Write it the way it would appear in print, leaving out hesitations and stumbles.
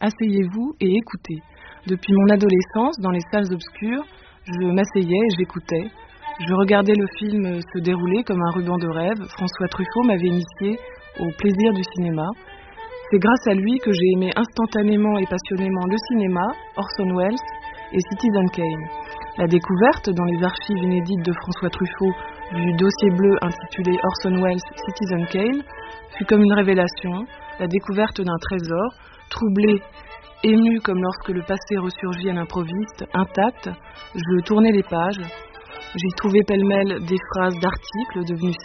asseyez-vous et écoutez. Depuis mon adolescence, dans les salles obscures, je m'asseyais et j'écoutais. Je regardais le film se dérouler comme un ruban de rêve. François Truffaut m'avait initié au plaisir du cinéma. C'est grâce à lui que j'ai aimé instantanément et passionnément le cinéma, Orson Welles et Citizen Kane. La découverte dans les archives inédites de François Truffaut du dossier bleu intitulé Orson Welles Citizen Kane fut comme une révélation, la découverte d'un trésor, troublé, ému comme lorsque le passé ressurgit à l'improviste, intact. Je tournais les pages. J'y trouvais pêle-mêle des phrases d'articles devenus